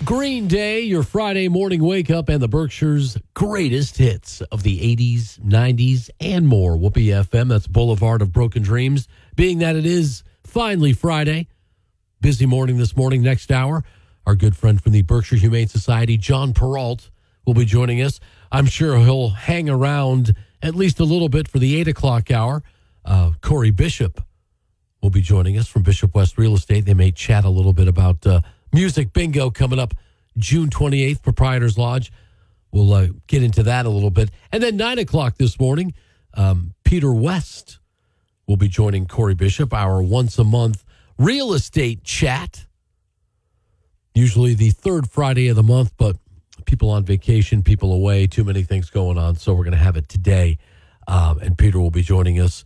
Green Day, your Friday morning wake up, and the Berkshire's greatest hits of the 80s, 90s, and more. Whoopee FM, that's Boulevard of Broken Dreams. Being that it is finally Friday, busy morning this morning. Next hour, our good friend from the Berkshire Humane Society, John Perrault, will be joining us. I'm sure he'll hang around at least a little bit for the 8 o'clock hour. Corey Bishop will be joining us from Bishop West Real Estate. They may chat a little bit about Music Bingo coming up June 28th, Proprietors Lodge. We'll get into that a little bit. And then 9 o'clock this morning, Peter West will be joining Corey Bishop, our once-a-month real estate chat. Usually the third Friday of the month, but people on vacation, people away, too many things going on. So we're going to have it today. And Peter will be joining us